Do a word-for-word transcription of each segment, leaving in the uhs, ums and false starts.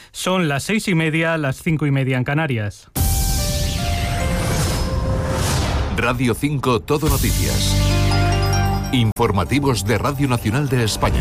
Son las seis y media, las cinco y media en Canarias. Radio cinco Todo Noticias. Informativos de Radio Nacional de España.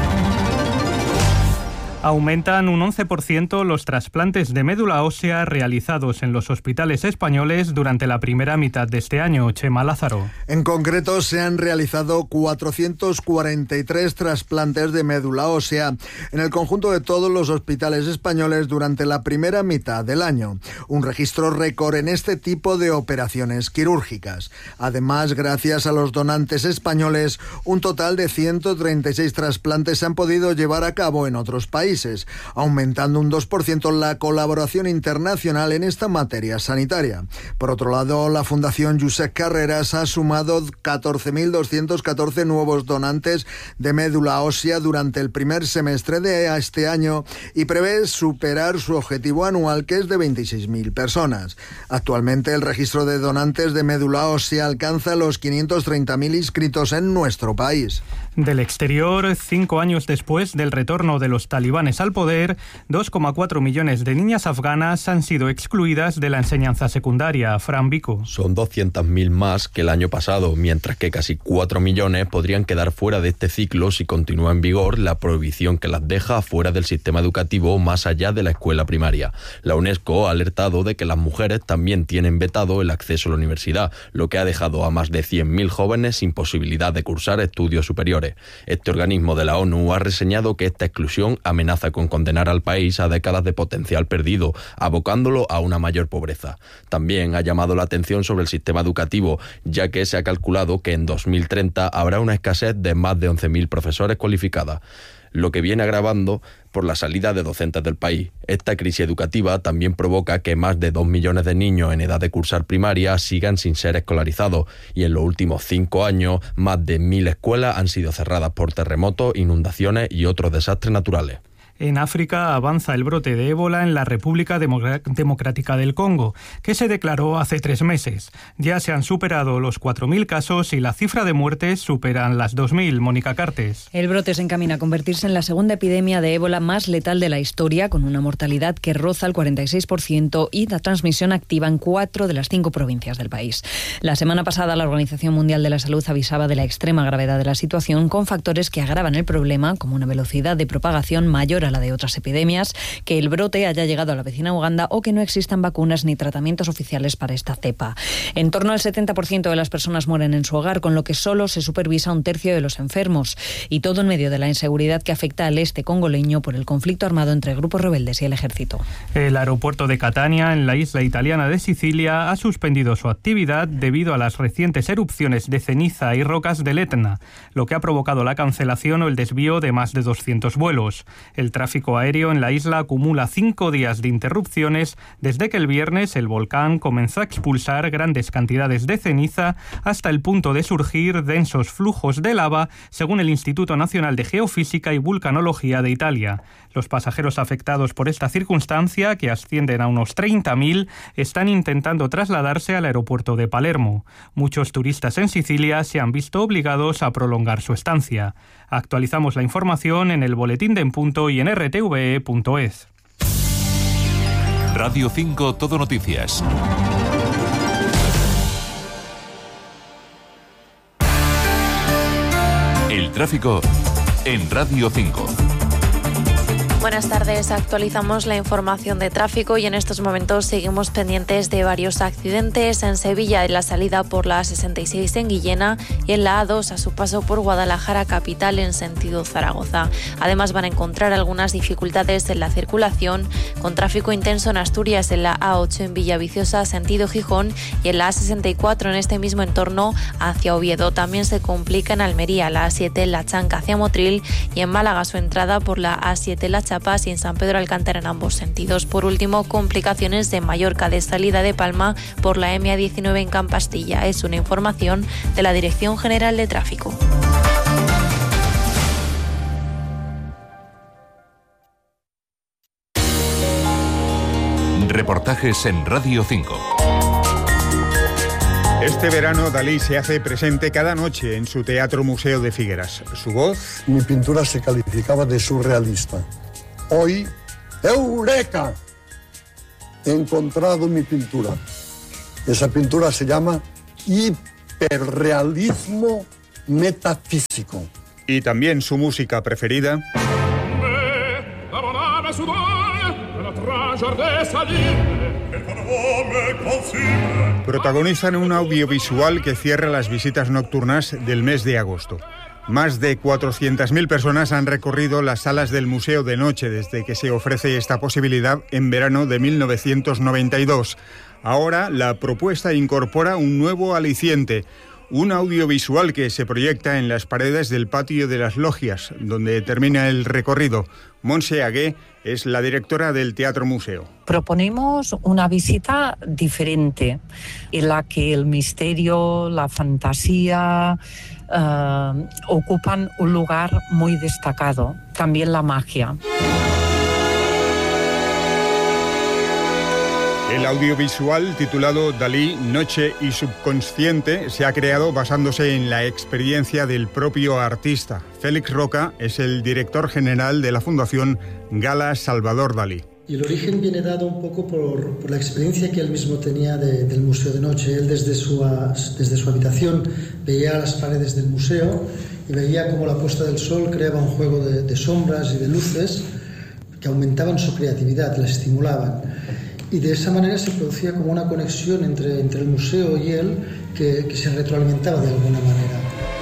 Aumentan un once por ciento los trasplantes de médula ósea realizados en los hospitales españoles durante la primera mitad de este año. Chema Lázaro. En concreto, se han realizado cuatrocientos cuarenta y tres trasplantes de médula ósea en el conjunto de todos los hospitales españoles durante la primera mitad del año. Un registro récord en este tipo de operaciones quirúrgicas. Además, gracias a los donantes españoles, un total de ciento treinta y seis trasplantes se han podido llevar a cabo en otros países, aumentando un dos por ciento la colaboración internacional en esta materia sanitaria. Por otro lado, la Fundación Josep Carreras ha sumado catorce mil doscientos catorce nuevos donantes de médula ósea durante el primer semestre de este año y prevé superar su objetivo anual, que es de veintiséis mil personas. Actualmente, el registro de donantes de médula ósea alcanza los quinientos treinta mil inscritos en nuestro país. Del exterior, cinco años después del retorno de los talibanes al poder, dos coma cuatro millones de niñas afganas han sido excluidas de la enseñanza secundaria. Fran Vico. Son doscientos mil más que el año pasado, mientras que casi cuatro millones podrían quedar fuera de este ciclo si continúa en vigor la prohibición que las deja fuera del sistema educativo más allá de la escuela primaria. La UNESCO ha alertado de que las mujeres también tienen vetado el acceso a la universidad, lo que ha dejado a más de cien mil jóvenes sin posibilidad de cursar estudios superiores. Este organismo de la ONU ha reseñado que esta exclusión amenaza con condenar al país a décadas de potencial perdido, abocándolo a una mayor pobreza. También ha llamado la atención sobre el sistema educativo, ya que se ha calculado que en dos mil treinta habrá una escasez de más de once mil profesores cualificados, lo que viene agravando por la salida de docentes del país. Esta crisis educativa también provoca que más de dos millones de niños en edad de cursar primaria sigan sin ser escolarizados, y en los últimos cinco años más de mil escuelas han sido cerradas por terremotos, inundaciones y otros desastres naturales. En África avanza el brote de ébola en la República Democrática del Congo, que se declaró hace tres meses. Ya se han superado los cuatro mil casos y la cifra de muertes superan las dos mil. Mónica Cartes. El brote se encamina a convertirse en la segunda epidemia de ébola más letal de la historia, con una mortalidad que roza el cuarenta y seis por ciento y la transmisión activa en cuatro de las cinco provincias del país. La semana pasada, la Organización Mundial de la Salud avisaba de la extrema gravedad de la situación, con factores que agravan el problema, como una velocidad de propagación mayor a la de otras epidemias, que el brote haya llegado a la vecina Uganda o que no existan vacunas ni tratamientos oficiales para esta cepa. En torno al setenta por ciento de las personas mueren en su hogar, con lo que solo se supervisa un tercio de los enfermos, y todo en medio de la inseguridad que afecta al este congoleño por el conflicto armado entre grupos rebeldes y el ejército. El aeropuerto de Catania, en la isla italiana de Sicilia, ha suspendido su actividad debido a las recientes erupciones de ceniza y rocas del Etna, lo que ha provocado la cancelación o el desvío de más de doscientos vuelos. El El tráfico aéreo en la isla acumula cinco días de interrupciones desde que el viernes el volcán comenzó a expulsar grandes cantidades de ceniza hasta el punto de surgir densos flujos de lava, según el Instituto Nacional de Geofísica y Vulcanología de Italia. Los pasajeros afectados por esta circunstancia, que ascienden a unos treinta mil, están intentando trasladarse al aeropuerto de Palermo. Muchos turistas en Sicilia se han visto obligados a prolongar su estancia. Actualizamos la información en el Boletín de En Punto y en r t v e punto es. Radio cinco Todo Noticias. El tráfico en Radio cinco. Buenas tardes, actualizamos la información de tráfico y en estos momentos seguimos pendientes de varios accidentes en Sevilla, en la salida por la A sesenta y seis en Guillena y en la A dos a su paso por Guadalajara capital en sentido Zaragoza. Además van a encontrar algunas dificultades en la circulación, con tráfico intenso en Asturias en la A ocho en Villaviciosa sentido Gijón y en la A sesenta y cuatro en este mismo entorno hacia Oviedo. También se complica en Almería, la A siete en La Chanca hacia Motril y en Málaga su entrada por la A siete La Chapas y en San Pedro Alcántara en ambos sentidos. Por último, complicaciones de Mallorca de salida de Palma por la eme a diecinueve en Campastilla. Es una información de la Dirección General de Tráfico. Reportajes en Radio cinco. Este verano Dalí se hace presente cada noche en su Teatro Museo de Figueras. Su voz... Mi pintura se calificaba de surrealista. Hoy ¡Eureka! He encontrado mi pintura. Esa pintura se llama hiperrealismo metafísico. Y también su música preferida. Protagonizan un audiovisual que cierra las visitas nocturnas del mes de agosto. Más de cuatrocientas mil personas han recorrido las salas del museo de noche desde que se ofrece esta posibilidad en verano de mil novecientos noventa y dos. Ahora la propuesta incorpora un nuevo aliciente, un audiovisual que se proyecta en las paredes del patio de las logias, donde termina el recorrido. Montse Agué es la directora del Teatro Museo. Proponemos una visita diferente, en la que el misterio, la fantasía uh, ocupan un lugar muy destacado, también la magia. El audiovisual, titulado Dalí, Noche y Subconsciente, se ha creado basándose en la experiencia del propio artista. Félix Roca es el director general de la Fundación Gala Salvador Dalí. Y el origen viene dado un poco por, por la experiencia que él mismo tenía de, del Museo de Noche. Él desde su, desde su habitación veía las paredes del museo y veía cómo la puesta del sol creaba un juego de, de sombras y de luces que aumentaban su creatividad, la estimulaban. Y de esa manera se producía como una conexión entre, entre el museo y él que, que se retroalimentaba de alguna manera.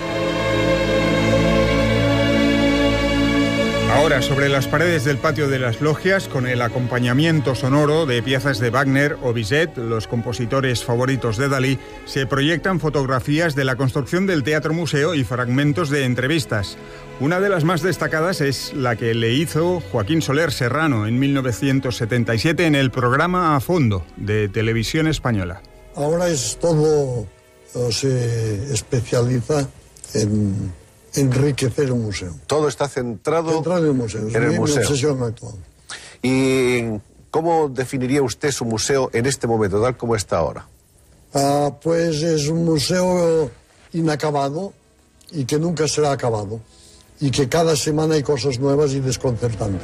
Ahora, sobre las paredes del patio de las logias, con el acompañamiento sonoro de piezas de Wagner o Bizet, los compositores favoritos de Dalí, se proyectan fotografías de la construcción del Teatro Museo y fragmentos de entrevistas. Una de las más destacadas es la que le hizo Joaquín Soler Serrano en mil novecientos setenta y siete en el programa A Fondo de Televisión Española. Ahora es todo, se especializa en enriquecer el museo. Todo está centrado, centrado en el museo. En el mi museo. obsesión actual. ¿Y cómo definiría usted su museo en este momento, tal como está ahora? Ah, pues es un museo inacabado y que nunca será acabado. Y que cada semana hay cosas nuevas y desconcertantes.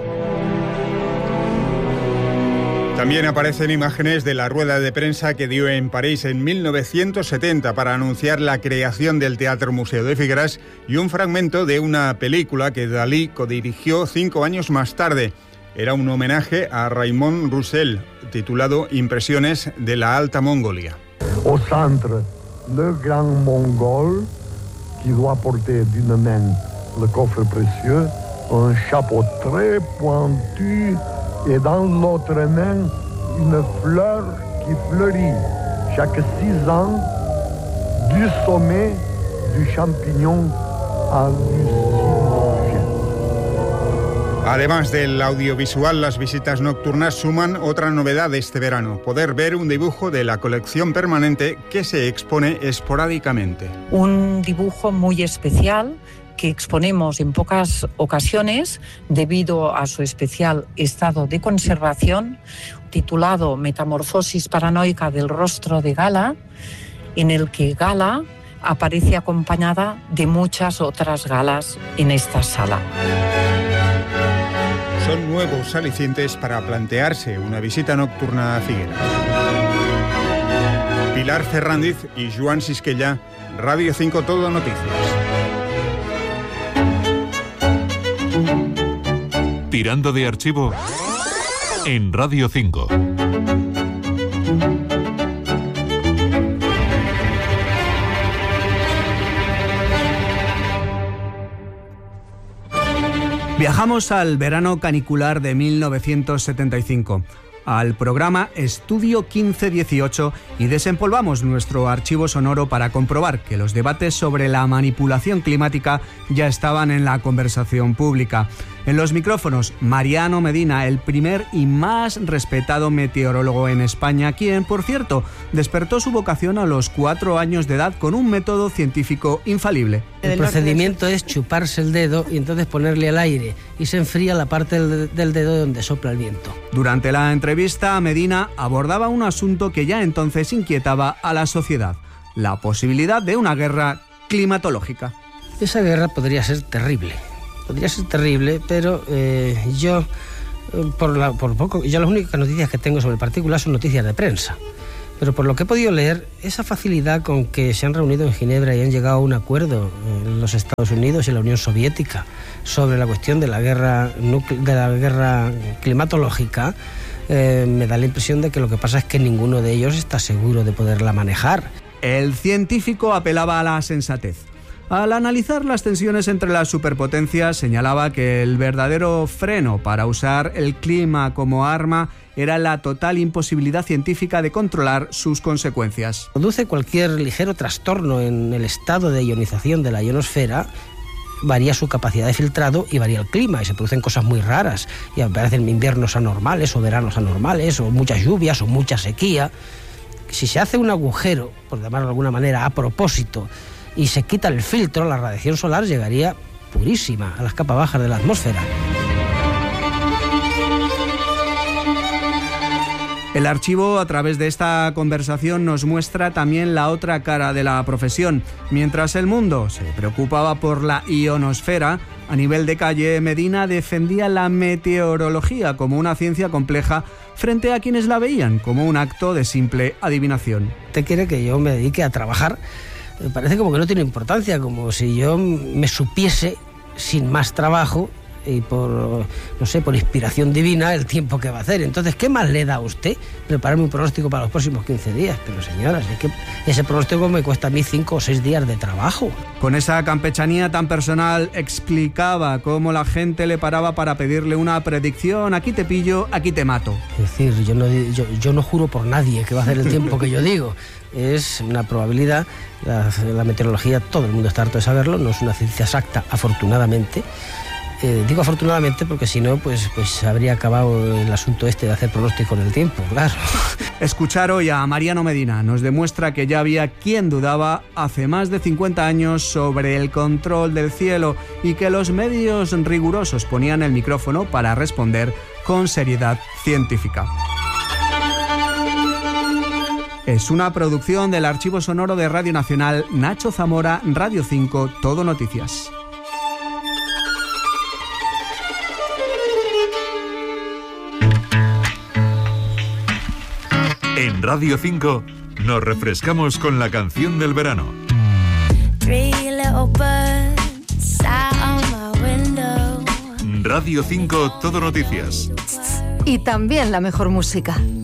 También aparecen imágenes de la rueda de prensa que dio en París en mil novecientos setenta para anunciar la creación del Teatro Museo de Figueras y un fragmento de una película que Dalí codirigió cinco años más tarde. Era un homenaje a Raymond Roussel, titulado Impresiones de la Alta Mongolia. Au centre, le grand mongol qui doit porter d'une main le coffre précieux, un chapeau très pointu et dans l'autre main une fleur qui fleurit chaque six ans du sommet du champignon hallucinogène. Además del audiovisual, las visitas nocturnas suman otra novedad este verano: poder ver un dibujo de la colección permanente que se expone esporádicamente. Un dibujo muy especial que exponemos en pocas ocasiones debido a su especial estado de conservación, titulado Metamorfosis paranoica del rostro de Gala, en el que Gala aparece acompañada de muchas otras galas en esta sala. Son nuevos alicientes para plantearse una visita nocturna a Figueras. Pilar Ferrandiz y Joan Sisquella, Radio cinco Todo Noticias. Tirando de archivo en Radio cinco. Viajamos al verano canicular de mil novecientos setenta y cinco, al programa Estudio quince dieciocho, y desempolvamos nuestro archivo sonoro para comprobar que los debates sobre la manipulación climática ya estaban en la conversación pública. En los micrófonos, Mariano Medina, el primer y más respetado meteorólogo en España, quien, por cierto, despertó su vocación a los cuatro años de edad con un método científico infalible. El procedimiento es chuparse el dedo y entonces ponerle al aire, y se enfría la parte del, del dedo donde sopla el viento. Durante la entrevista, Medina abordaba un asunto que ya entonces inquietaba a la sociedad: la posibilidad de una guerra climatológica. Esa guerra podría ser terrible. Podría ser terrible, pero eh, yo por, la, por poco, yo las únicas noticias que tengo sobre partículas son noticias de prensa. Pero por lo que he podido leer, esa facilidad con que se han reunido en Ginebra y han llegado a un acuerdo en los Estados Unidos y la Unión Soviética sobre la cuestión de la guerra, de la guerra climatológica, eh, me da la impresión de que lo que pasa es que ninguno de ellos está seguro de poderla manejar. El científico apelaba a la sensatez. Al analizar las tensiones entre las superpotencias, señalaba que el verdadero freno para usar el clima como arma era la total imposibilidad científica de controlar sus consecuencias. Produce cualquier ligero trastorno en el estado de ionización de la ionosfera, varía su capacidad de filtrado y varía el clima, y se producen cosas muy raras, y aparecen inviernos anormales o veranos anormales, o muchas lluvias o mucha sequía. Si se hace un agujero, por llamarlo de alguna manera, a propósito, y se quita el filtro, la radiación solar llegaría purísima a las capas bajas de la atmósfera. El archivo, a través de esta conversación, nos muestra también la otra cara de la profesión. Mientras el mundo se preocupaba por la ionosfera, a nivel de calle, Medina defendía la meteorología como una ciencia compleja frente a quienes la veían como un acto de simple adivinación. ¿Usted quiere que yo me dedique a trabajar? Me parece como que no tiene importancia, como si yo me supiese, sin más trabajo y por, no sé, por inspiración divina, el tiempo que va a hacer. Entonces, ¿qué más le da a usted prepararme un pronóstico para los próximos quince días? Pero señoras, es que ese pronóstico me cuesta a mí cinco o seis días de trabajo. Con esa campechanía tan personal, explicaba cómo la gente le paraba para pedirle una predicción: aquí te pillo, aquí te mato. Es decir, yo no, yo, yo no juro por nadie que va a hacer el tiempo que yo digo. Es una probabilidad. La, la meteorología, todo el mundo está harto de saberlo, no es una ciencia exacta, afortunadamente. Eh, digo afortunadamente porque si no, pues, pues habría acabado el asunto este de hacer pronóstico en el tiempo, claro. Escuchar hoy a Mariano Medina nos demuestra que ya había quien dudaba hace más de cincuenta años sobre el control del cielo y que los medios rigurosos ponían el micrófono para responder con seriedad científica. Es una producción del Archivo Sonoro de Radio Nacional, Nacho Zamora, Radio cinco, Todo Noticias. En Radio cinco nos refrescamos con la canción del verano. Radio cinco, Todo Noticias. Y también la mejor música.